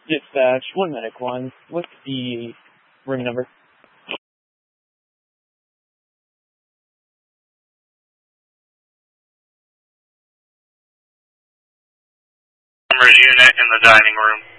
Dispatch, 1 Medic 1. What's the room number? Unit in the dining room.